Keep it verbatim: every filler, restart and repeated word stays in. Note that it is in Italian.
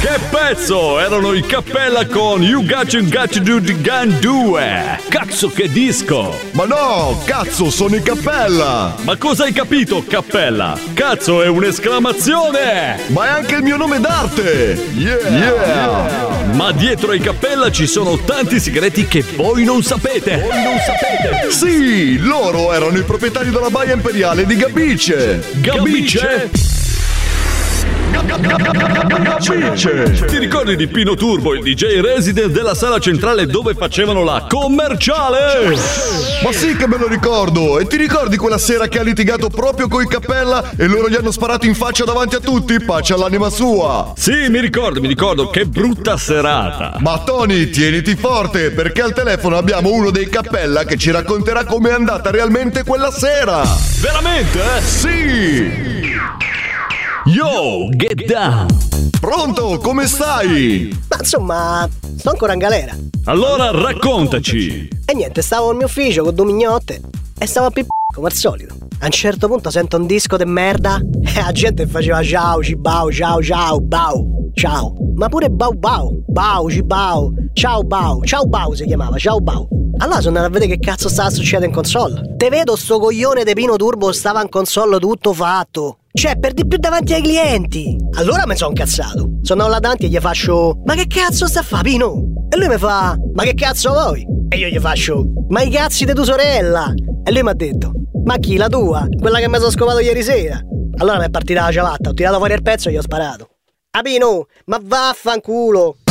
Che pezzo! Erano i Cappella con You Got You Got To Do The Gun due. Cazzo che disco! Ma no, cazzo, sono i Cappella! Ma cosa hai capito, Cappella? Cazzo è un'esclamazione! Ma è anche il mio nome d'arte! Yeah! Yeah! Ma dietro ai Cappella ci sono tanti segreti che voi non sapete! Voi non sapete! Sì, loro erano i proprietari della baia imperiale di Gabice! Gabice? Gabice! Ti ricordi di Pino Turbo, il D J resident della sala centrale dove facevano la commerciale? Ma sì che me lo ricordo! E ti ricordi quella sera che ha litigato proprio coi Cappella e loro gli hanno sparato in faccia davanti a tutti? Pace all'anima sua! Sì, mi ricordo, mi ricordo, che brutta serata! Ma Tony, tieniti forte, perché al telefono abbiamo uno dei Cappella che ci racconterà com'è andata realmente quella sera! Veramente? Sì! Yo, get down! Pronto, come stai? Ma insomma, sto ancora in galera. Allora raccontaci! E niente, stavo al mio ufficio con due mignotte e stavo a pipì come al solito. A un certo punto sento un disco de merda e la gente faceva ciao, cibau, ciao, ciao, bau, ciao. Ma pure bau bau, bau, cibau, ciao bau, ciao bau si chiamava, ciao bau. Allora sono andato a vedere che cazzo stava succedendo in console. Te vedo sto coglione de Pino Turbo stava in console tutto fatto. Cioè, per di più davanti ai clienti. Allora mi sono incazzato. Sono là davanti e gli faccio: ma che cazzo sta a fa, Pino? E lui mi fa: ma che cazzo vuoi? E io gli faccio: ma i cazzi di tua sorella. E lui mi ha detto: ma chi, la tua? Quella che mi sono scopato ieri sera. Allora mi è partita la ciabatta, ho tirato fuori il pezzo e gli ho sparato. Ah Pino, ma vaffanculo.